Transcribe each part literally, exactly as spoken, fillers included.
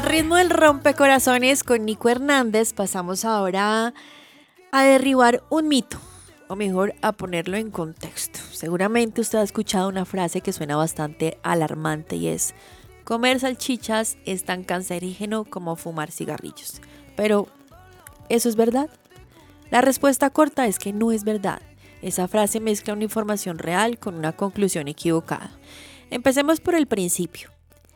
ritmo del rompecorazones con Nico Hernández pasamos ahora a derribar un mito, o mejor a ponerlo en contexto. Seguramente usted ha escuchado una frase que suena bastante alarmante y es: comer salchichas es tan cancerígeno como fumar cigarrillos. Pero, ¿eso es verdad? La respuesta corta es que no es verdad. Esa frase mezcla una información real con una conclusión equivocada. Empecemos por el principio.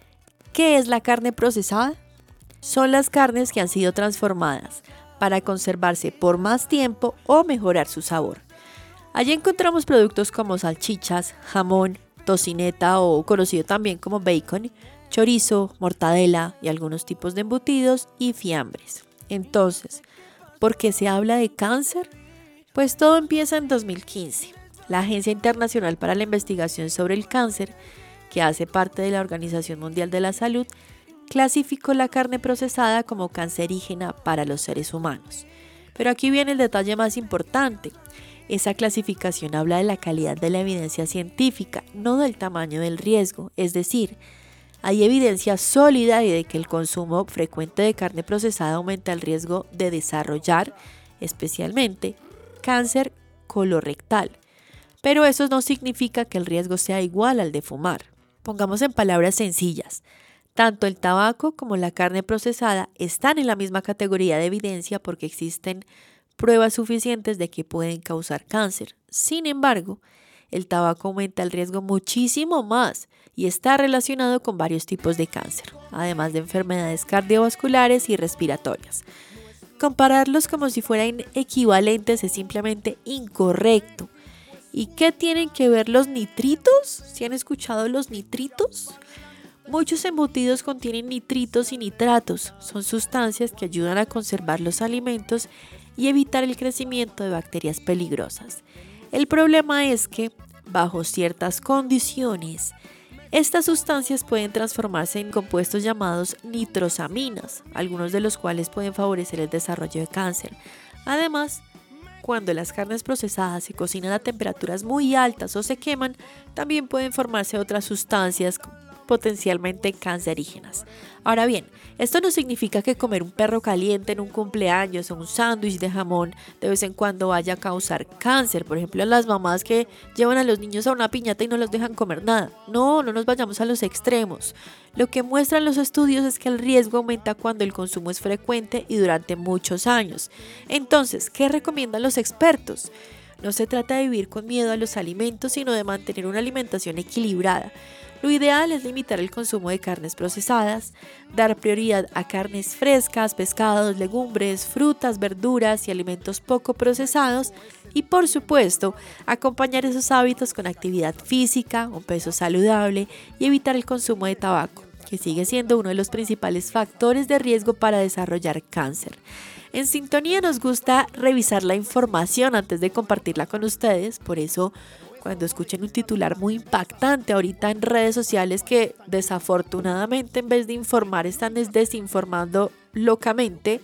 ¿Qué es la carne procesada? Son las carnes que han sido transformadas para conservarse por más tiempo o mejorar su sabor. Allí encontramos productos como salchichas, jamón, tocineta o conocido también como bacon, chorizo, mortadela y algunos tipos de embutidos y fiambres. Entonces, ¿por qué se habla de cáncer? Pues todo empieza en dos mil quince. La Agencia Internacional para la Investigación sobre el Cáncer, que hace parte de la Organización Mundial de la Salud, clasificó la carne procesada como cancerígena para los seres humanos. Pero aquí viene el detalle más importante. Esa clasificación habla de la calidad de la evidencia científica, no del tamaño del riesgo. Es decir, hay evidencia sólida de que el consumo frecuente de carne procesada aumenta el riesgo de desarrollar, especialmente, cáncer colorectal. Pero eso no significa que el riesgo sea igual al de fumar. Pongamos en palabras sencillas. Tanto el tabaco como la carne procesada están en la misma categoría de evidencia porque existen pruebas suficientes de que pueden causar cáncer. Sin embargo, el tabaco aumenta el riesgo muchísimo más y está relacionado con varios tipos de cáncer, además de enfermedades cardiovasculares y respiratorias. Compararlos como si fueran equivalentes es simplemente incorrecto. ¿Y qué tienen que ver los nitritos? ¿Sí han escuchado los nitritos? Muchos embutidos contienen nitritos y nitratos. Son sustancias que ayudan a conservar los alimentos y evitar el crecimiento de bacterias peligrosas. El problema es que, bajo ciertas condiciones, estas sustancias pueden transformarse en compuestos llamados nitrosaminas, algunos de los cuales pueden favorecer el desarrollo de cáncer. Además, cuando las carnes procesadas se cocinan a temperaturas muy altas o se queman, también pueden formarse otras sustancias potencialmente cancerígenas. Ahora bien, esto no significa que comer un perro caliente en un cumpleaños o un sándwich de jamón de vez en cuando vaya a causar cáncer. Por ejemplo, las mamás que llevan a los niños a una piñata y no los dejan comer nada. No, no nos vayamos a los extremos. Lo que muestran los estudios es que el riesgo aumenta cuando el consumo es frecuente y durante muchos años. Entonces, ¿qué recomiendan los expertos? No se trata de vivir con miedo a los alimentos, sino de mantener una alimentación equilibrada. Lo ideal es limitar el consumo de carnes procesadas, dar prioridad a carnes frescas, pescados, legumbres, frutas, verduras y alimentos poco procesados y, por supuesto, acompañar esos hábitos con actividad física, un peso saludable y evitar el consumo de tabaco, que sigue siendo uno de los principales factores de riesgo para desarrollar cáncer. En Sintonía nos gusta revisar la información antes de compartirla con ustedes, por eso cuando escuchen un titular muy impactante ahorita en redes sociales que desafortunadamente en vez de informar están desinformando locamente,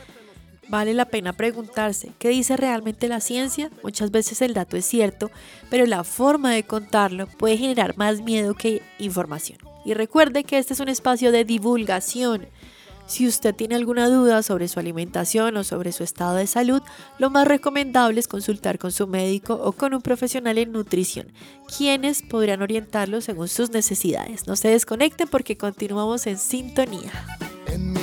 vale la pena preguntarse, ¿qué dice realmente la ciencia? Muchas veces el dato es cierto, pero la forma de contarlo puede generar más miedo que información. Y recuerde que este es un espacio de divulgación. Si usted tiene alguna duda sobre su alimentación o sobre su estado de salud, lo más recomendable es consultar con su médico o con un profesional en nutrición, quienes podrán orientarlo según sus necesidades. No se desconecten porque continuamos en Sintonía.